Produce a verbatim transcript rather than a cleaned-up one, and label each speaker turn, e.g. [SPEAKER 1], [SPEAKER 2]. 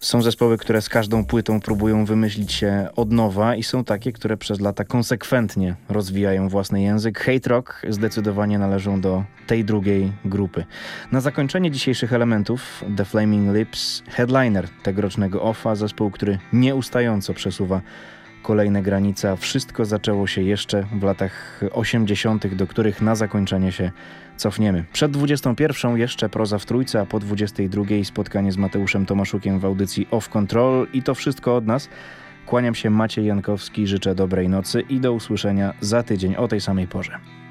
[SPEAKER 1] Są zespoły, które z każdą płytą próbują wymyślić się od nowa i są takie, które przez lata konsekwentnie rozwijają własny język. Hate Rock zdecydowanie należą do tej drugiej grupy. Na zakończenie dzisiejszych elementów The Flaming Lips, headliner tegorocznego offa, zespół, który nieustająco przesuwa kolejne granice, a wszystko zaczęło się jeszcze w latach osiemdziesiątych, do których na zakończenie się cofniemy. Przed dwudziestą pierwszą jeszcze proza w trójce, a po dwudziestej drugiej spotkanie z Mateuszem Tomaszukiem w audycji Off Control. I to wszystko od nas. Kłaniam się, Maciej Jankowski, życzę dobrej nocy i do usłyszenia za tydzień o tej samej porze.